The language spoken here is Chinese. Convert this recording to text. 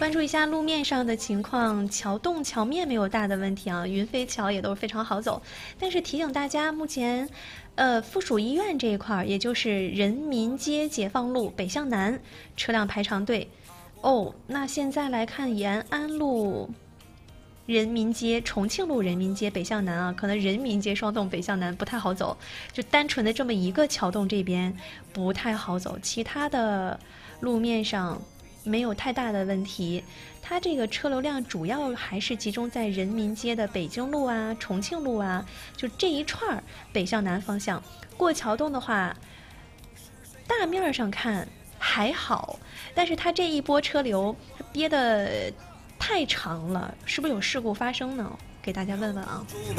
关注一下路面上的情况，桥洞、桥面没有大的问题啊，云飞桥也都非常好走。但是提醒大家，目前，附属医院这一块，也就是人民街解放路北向南，车辆排长队。哦，那现在来看延安路。人民街、重庆路人民街北向南啊，可能人民街双洞北向南不太好走，就单纯的这么一个桥洞这边不太好走，其他的路面上没有太大的问题。它这个车流量主要还是集中在人民街的北京路啊、重庆路啊，就这一串北向南方向。过桥洞的话，大面上看还好，但是它这一波车流憋得太长了，是不是有事故发生呢？给大家问问啊。